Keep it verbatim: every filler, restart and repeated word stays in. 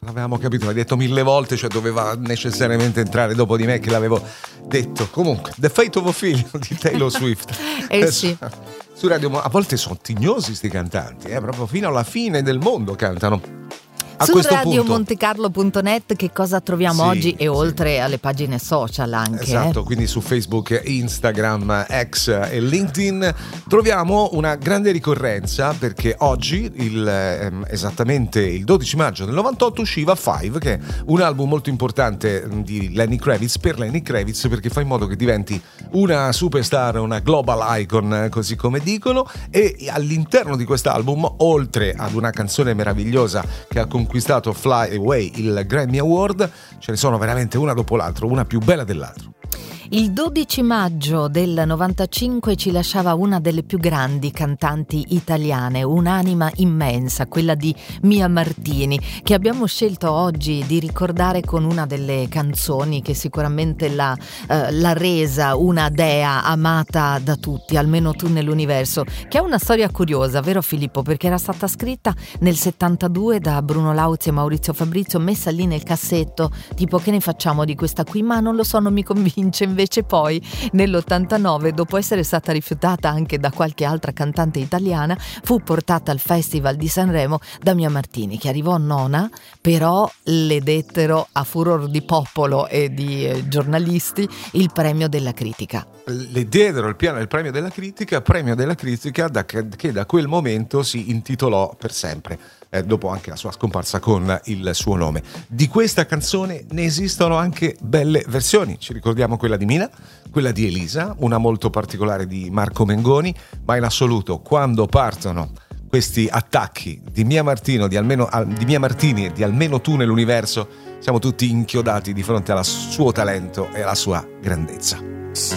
l'avevamo capito, l'hai detto mille volte, cioè doveva necessariamente entrare dopo di me che l'avevo detto. Comunque, The Fate of Ophelia di Taylor Swift. Eh sì. Su Radio, a volte sono tignosi sti cantanti, eh, proprio fino alla fine del mondo cantano. A Su questo radio punto, montecarlo punto net che cosa troviamo sì, oggi e sì. oltre alle pagine social anche. Esatto, eh? quindi su Facebook, Instagram, X e LinkedIn troviamo una grande ricorrenza perché oggi, il, ehm, esattamente il dodici maggio del novantotto, usciva Five, che è un album molto importante di Lenny Kravitz, per Lenny Kravitz, perché fa in modo che diventi una superstar, una global icon, così come dicono, e all'interno di quest'album, oltre ad una canzone meravigliosa che ha conquistato Fly Away, il Grammy Award, ce ne sono veramente una dopo l'altra, una più bella dell'altra. Il dodici maggio del novantacinque ci lasciava una delle più grandi cantanti italiane, un'anima immensa, quella di Mia Martini, che abbiamo scelto oggi di ricordare con una delle canzoni che sicuramente l'ha, eh, l'ha resa una dea amata da tutti, almeno tu nell'universo, che ha una storia curiosa, vero Filippo? Perché era stata scritta nel settantadue da Bruno Lauzi e Maurizio Fabrizio, messa lì nel cassetto, tipo che ne facciamo di questa qui? Ma non lo so, non mi convince. Invece poi nell'ottantanove, dopo essere stata rifiutata anche da qualche altra cantante italiana, fu portata al Festival di Sanremo da Mia Martini, che arrivò nona, però le dettero a furor di popolo e di eh, giornalisti il premio della critica. Le diedero il, piano, il premio della critica, premio della critica da, che da quel momento si intitolò per sempre, eh, dopo anche la sua scomparsa con il suo nome. Di questa canzone ne esistono anche belle versioni, ci ricordiamo quella di Mina, quella di Elisa, una molto particolare di Marco Mengoni, ma in assoluto quando partono questi attacchi di Mia Martino, di, almeno, di Mia Martini e di Almeno tu nell'universo, siamo tutti inchiodati di fronte al suo talento e alla sua grandezza. Se